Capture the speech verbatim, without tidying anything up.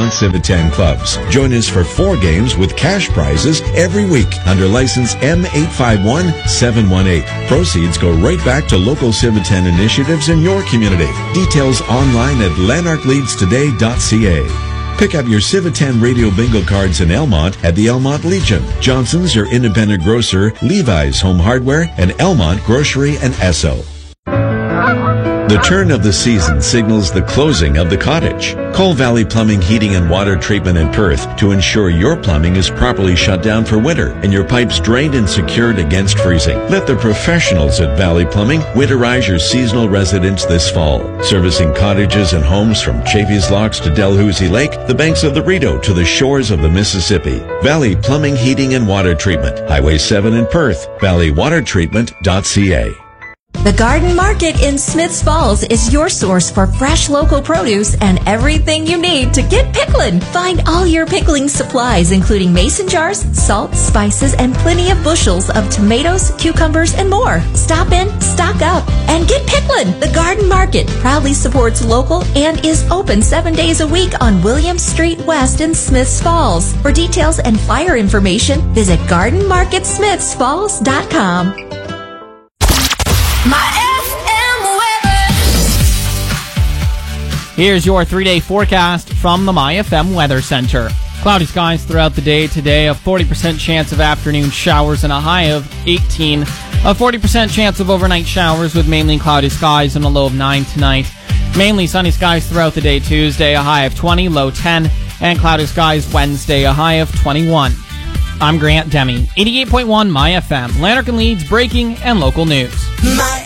Elmont Civitan clubs. Join us for four games with cash prizes every week under license M eight five one seven one eight. Proceeds go right back to local Civitan initiatives in your community. Details online at lanark leads today dot c a. Pick up your Civitan Radio Bingo cards in Elmont at the Elmont Legion, Johnson's your independent grocer, Levi's Home Hardware, and Elmont Grocery and Esso. The turn of the season signals the closing of the cottage. Call Valley Plumbing, Heating and Water Treatment in Perth to ensure your plumbing is properly shut down for winter and your pipes drained and secured against freezing. Let the professionals at Valley Plumbing winterize your seasonal residence this fall. Servicing cottages and homes from Chafee's Locks to Dalhousie Lake, the banks of the Rideau to the shores of the Mississippi. Valley Plumbing, Heating and Water Treatment, Highway seven in Perth, valley water treatment dot c a. The Garden Market in Smiths Falls is your source for fresh local produce and everything you need to get pickling. Find all your pickling supplies, including mason jars, salt, spices, and plenty of bushels of tomatoes, cucumbers, and more. Stop in, stock up, and get pickling. The Garden Market proudly supports local and is open seven days a week on William Street West in Smiths Falls. For details and flyer information, visit garden market smiths falls dot com. My F M weather. Here's your three-day forecast from the My F M Weather Center. Cloudy skies throughout the day today, a forty percent chance of afternoon showers and a high of eighteen. A forty percent chance of overnight showers with mainly cloudy skies and a low of nine tonight. Mainly sunny skies throughout the day Tuesday, a high of twenty, low ten. And cloudy skies Wednesday, a high of twenty-one. I'm Grant Demi, eighty-eight point one My F M, Lanark and Leeds breaking and local news. My